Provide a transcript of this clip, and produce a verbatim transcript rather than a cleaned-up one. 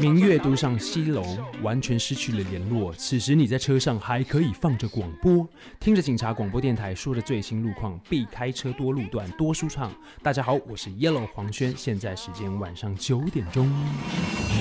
明月独上西楼，完全失去了联络。此时你在车上还可以放着广播，听着警察广播电台说的最新路况，避开车多路段多舒畅。大家好，我是 Yellow 黄轩，现在时间晚上九点钟。